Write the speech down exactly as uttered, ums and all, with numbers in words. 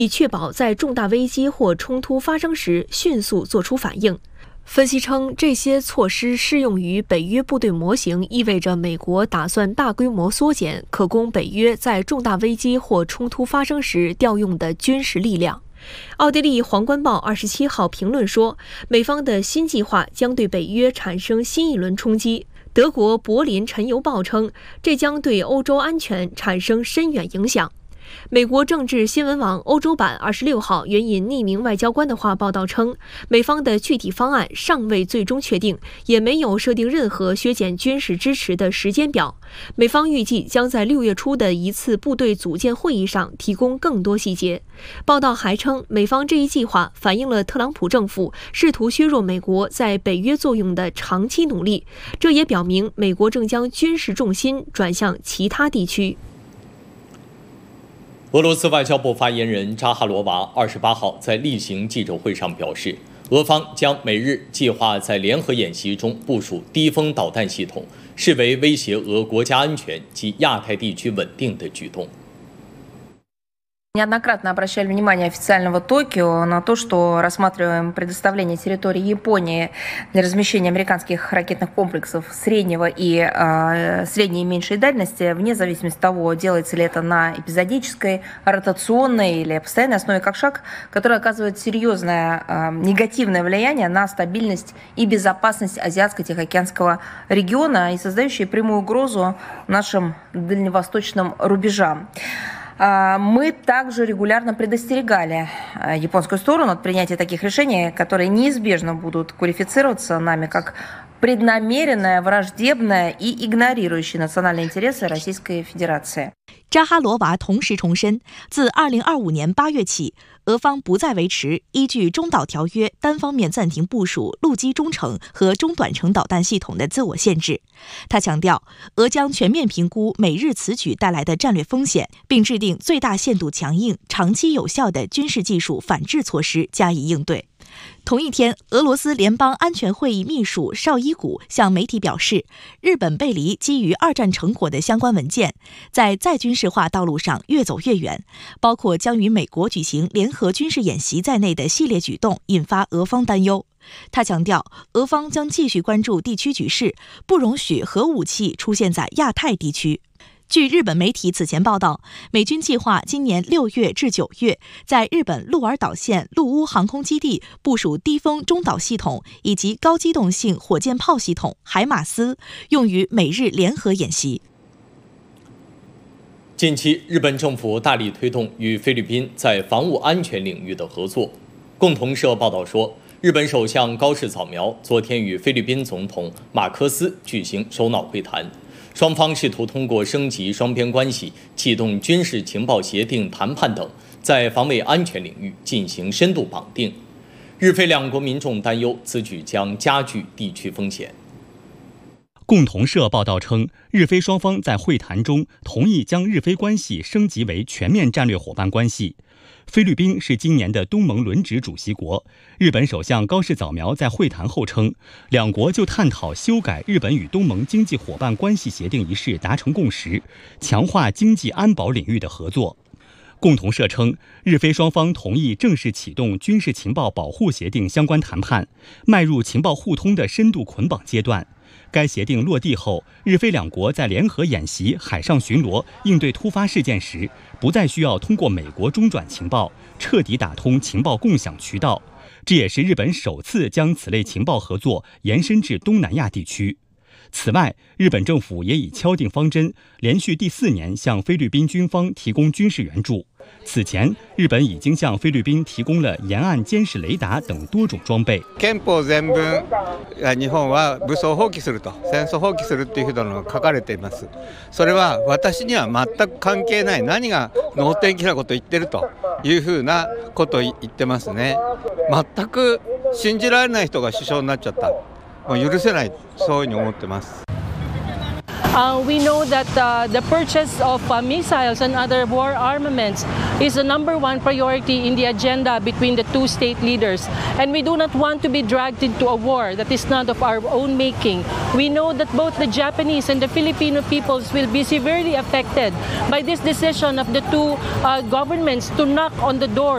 以确保在重大危机或冲突发生时迅速作出反应。分析称，这些措施适用于北约部队模型，意味着美国打算大规模缩减可供北约在重大危机或冲突发生时调用的军事力量。奥地利《皇冠报》二十七号评论说，美方的新计划将对北约产生新一轮冲击。德国《柏林晨邮报》称，这将对欧洲安全产生深远影响。美国政治新闻网欧洲版二十六号援引匿名外交官的话报道称，美方的具体方案尚未最终确定，也没有设定任何削减军事支持的时间表。美方预计将在六月初的一次部队组建会议上提供更多细节。报道还称，美方这一计划反映了特朗普政府试图削弱美国在北约作用的长期努力，这也表明美国正将军事重心转向其他地区。 俄罗斯外交部发言人扎哈罗娃二十八号在例行记者会上表示，俄方将美日计划在联合演习中部署低风导弹系统，视为威胁俄国家安全及亚太地区稳定的举动。 Неоднократно обращали внимание официального Токио на то, что рассматриваем предоставление территории Японии для размещения американских ракетных комплексов среднего и э, средней и меньшей дальности, вне зависимости от того, делается ли это на эпизодической, ротационной или постоянной основе, как шаг, который оказывает серьезное э, негативное влияние на стабильность и безопасность Азиатско-Тихоокеанского региона и создающий прямую угрозу нашим дальневосточным рубежам. Мы также регулярно предостерегали японскую сторону от принятия таких решений, которые неизбежно будут квалифицироваться нами как преднамеренное, враждебное и игнорирующее национальные интересы Российской Федерации. 扎哈罗娃同时重申，自二零二五年八月起，俄方不再维持依据中导条约单方面暂停部署陆基中程和中短程导弹系统的自我限制。他强调，俄将全面评估美日此举带来的战略风险，并制定最大限度强硬、长期有效的军事技术反制措施加以应对。同一天，俄罗斯联邦安全会议秘书绍伊古向媒体表示，日本背离基于二战成果的相关文件，在再军事化道路上越走越远，包括将与美国举行联合军事演习在内的系列举动引发俄方担忧。他强调，俄方将继续关注地区局势，不容许核武器出现在亚太地区。据日本媒体此前报道，美军计划今年六月至九月在日本鹿儿岛县陆屋航空基地部署低风中导系统以及高机动性火箭炮系统海马斯，用于美日联合演习。 近期，日本政府大力推动与菲律宾在防务安全领域的合作。共同社报道说，日本首相高市早苗昨天与菲律宾总统马科斯举行首脑会谈。双方试图通过升级双边关系、启动军事情报协定谈判等，在防卫安全领域进行深度绑定。日菲两国民众担忧此举将加剧地区风险。 共同社报道称，日菲双方在会谈中同意将日菲关系升级为全面战略伙伴关系。菲律宾是今年的东盟轮值主席国。日本首相高市早苗在会谈后称，两国就探讨修改日本与东盟经济伙伴关系协定一事达成共识，强化经济安保领域的合作。共同社称，日菲双方同意正式启动军事情报保护协定相关谈判，迈入情报互通的深度捆绑阶段。该协定落地后，日菲两国在联合演习、海上巡逻、应对突发事件时，不再需要通过美国中转情报，彻底打通情报共享渠道。这也是日本首次将此类情报合作延伸至东南亚地区。此外，日本政府也已敲定方针，连续第四年向菲律宾军方提供军事援助。此前，日本已经向菲律宾提供了沿岸监視雷達等多種裝備。 憲法全文、日本は武装放棄すると、戦争放棄するというふうなのが書かれています。それは私には全く関係ない、何が能天気なことを言ってるというふうなことを言ってますね。全く信じられない人が首相になっちゃった。もう許せない、そういうふうに思ってます。 Uh, we know that uh, the purchase of uh, missiles and other war armaments is the number one priority in the agenda between the two state leaders. And we do not want to be dragged into a war that is not of our own making. We know that both the Japanese and the Filipino peoples will be severely affected by this decision of the two uh, governments to knock on the door